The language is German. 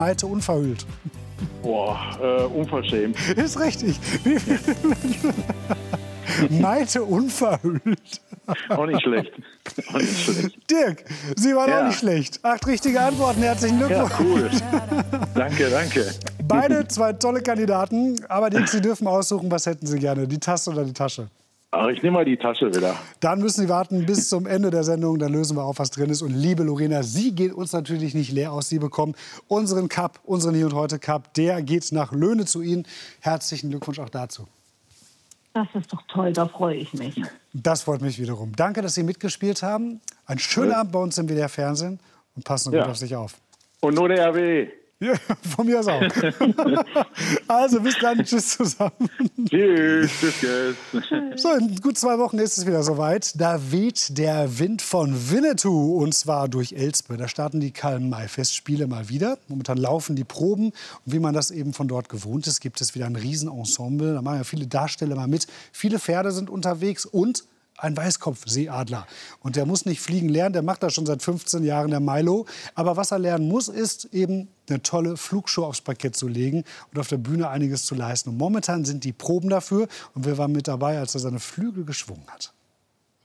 Malte unverhüllt. Boah, unverschämt. Ist richtig. Malte unverhüllt. Auch nicht schlecht. Auch nicht schlecht. Dirk, Sie waren Ja. auch nicht schlecht. 8 richtige Antworten. Herzlichen Ja, Glückwunsch. cool. Danke, danke. Beide 2 tolle Kandidaten. Aber Dirk, Sie dürfen aussuchen, was hätten Sie gerne? Die Tasse oder die Tasche? Aber ich nehme mal die Tasche wieder. Dann müssen Sie warten bis zum Ende der Sendung. Dann lösen wir auf, was drin ist. Und liebe Lorena, Sie geht uns natürlich nicht leer aus. Sie bekommen unseren Cup, unseren Hier und Heute Cup. Der geht nach Löhne zu Ihnen. Herzlichen Glückwunsch auch dazu. Das ist doch toll, da freue ich mich. Das freut mich wiederum. Danke, dass Sie mitgespielt haben. Einen schönen Abend bei uns im WDR Fernsehen. Und passen Sie gut auf sich auf. Und nur der RW. Ja, von mir aus auch. Also, bis dann. Tschüss zusammen. Tschüss. Tschüss. So, in gut 2 Wochen ist es wieder soweit. Da weht der Wind von Winnetou, und zwar durch Elspe. Da starten die Karl-May-Festspiele mal wieder. Momentan laufen die Proben. Und wie man das eben von dort gewohnt ist, gibt es wieder ein Riesenensemble. Da machen ja viele Darsteller mal mit. Viele Pferde sind unterwegs und ein Weißkopfseeadler. Und der muss nicht fliegen lernen, der macht das schon seit 15 Jahren, der Milo. Aber was er lernen muss, ist eben eine tolle Flugshow aufs Parkett zu legen und auf der Bühne einiges zu leisten. Und momentan sind die Proben dafür. Und wir waren mit dabei, als er seine Flügel geschwungen hat.